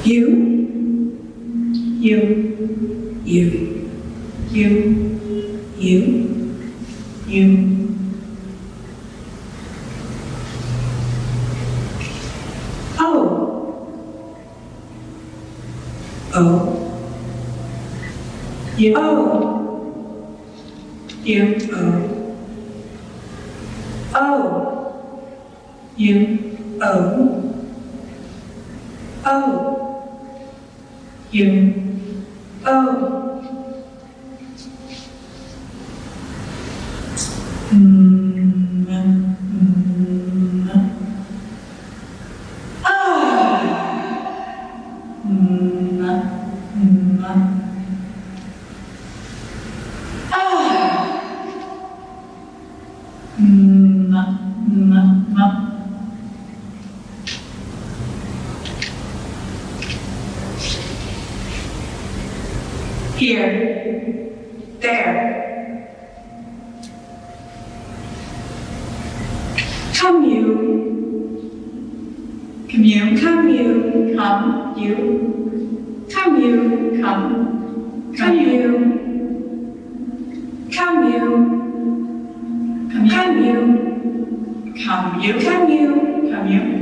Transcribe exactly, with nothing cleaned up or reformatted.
You, you, you, you, you, you. Oh, oh, you, oh, you, oh, oh, you, oh, oh, you, oh. Mm, mm, mm. Ah. Mm, mm. Ah. Mm, mm. Here, there. Come you, come you, come you, come you, come you, come, come you, come you, come you, come you, come you, come you, come you.